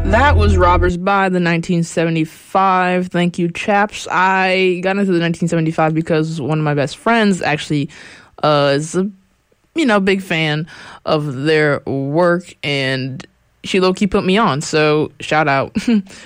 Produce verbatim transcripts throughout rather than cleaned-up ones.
That was Robbers by the nineteen seventy-five. Thank you, chaps. I got into the nineteen seventy-five because one of my best friends actually uh, is a, you know, big fan of their work, and she low-key put me on, so shout out.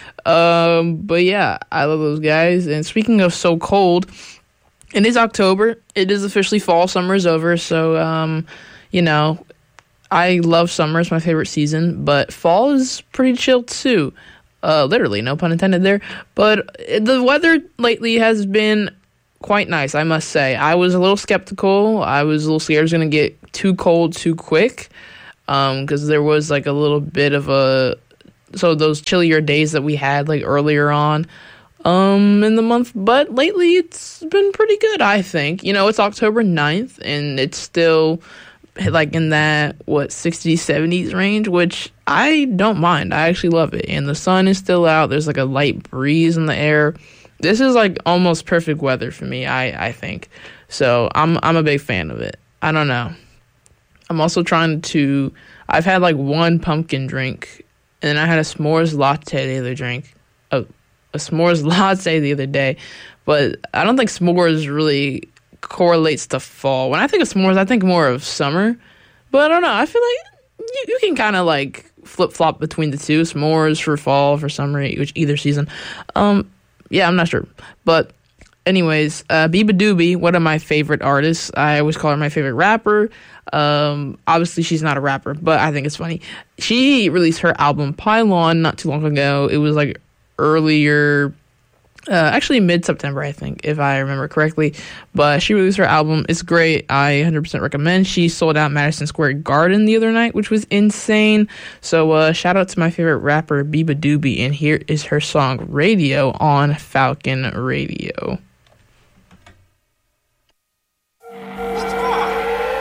um, but yeah, I love those guys. And speaking of so cold, it is October. It is officially fall. Summer is over, so, um, you know, I love summer. It's my favorite season, but fall is pretty chill too. Uh, literally, no pun intended there. But the weather lately has been quite nice, I must say. I was a little skeptical. I was a little scared it was going to get too cold too quick, um, because there was like a little bit of a... So those chillier days that we had like earlier on um, in the month. But lately, it's been pretty good, I think. You know, it's October ninth, and it's still... like in that what sixties seventies range, which I don't mind. I actually love it, and the sun is still out. There's like a light breeze in the air. This is like almost perfect weather for me, I I think. So I'm I'm a big fan of it. I don't know. I'm also trying to. I've had like one pumpkin drink, and I had a s'mores latte the other drink. A a s'mores latte the other day, but I don't think s'mores really correlates to fall. When I think of s'mores, I think more of summer, but I don't know. I feel like you, you can kind of like flip-flop between the two. S'mores for fall, for summer, which either season. Um, yeah, I'm not sure. But anyways, uh, Biba Doobie, one of my favorite artists. I always call her my favorite rapper. Um, obviously, she's not a rapper, but I think it's funny. She released her album Pylon not too long ago. It was like earlier... Uh, actually mid-September, I think, if I remember correctly. But she released her album. It's great. I one hundred percent recommend. She sold out Madison Square Garden the other night, which was insane. So uh, shout out to my favorite rapper, Biba Doobie. And here is her song, Radio, on Falcon Radio.